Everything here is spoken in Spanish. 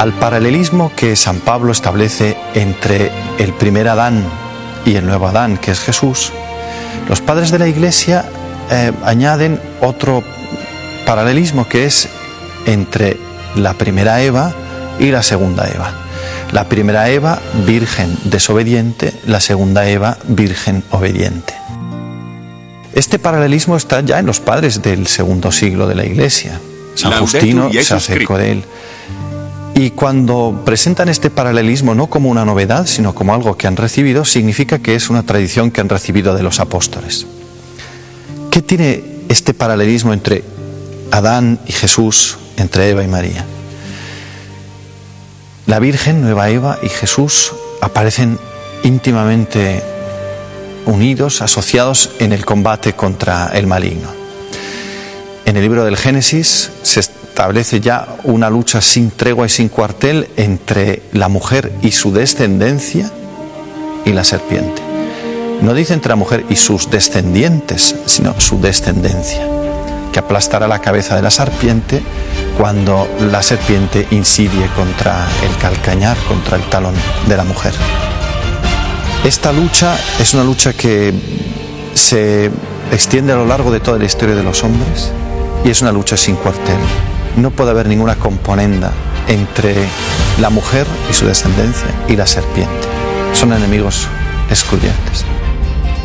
al paralelismo que San Pablo establece entre el primer Adán y el nuevo Adán, que es Jesús, los padres de la Iglesia añaden otro paralelismo que es entre la primera Eva y la segunda Eva. La primera Eva, virgen desobediente; la segunda Eva, virgen obediente. Este paralelismo está ya en los padres del segundo siglo de la Iglesia. San Justino se acercó de él. Y cuando presentan este paralelismo no como una novedad, sino como algo que han recibido, significa que es una tradición que han recibido de los apóstoles. ¿Qué tiene este paralelismo entre Adán y Jesús, entre Eva y María? La Virgen, nueva Eva, y Jesús aparecen íntimamente unidos, asociados en el combate contra el maligno. En el libro del Génesis se establece ya una lucha sin tregua y sin cuartel entre la mujer y su descendencia y la serpiente. No dice entre la mujer y sus descendientes, sino su descendencia, que aplastará la cabeza de la serpiente cuando la serpiente insidie contra el calcañar, contra el talón de la mujer. Esta lucha es una lucha que se extiende a lo largo de toda la historia de los hombres y es una lucha sin cuartel. No puede haber ninguna componenda entre la mujer y su descendencia y la serpiente. Son enemigos excluyentes.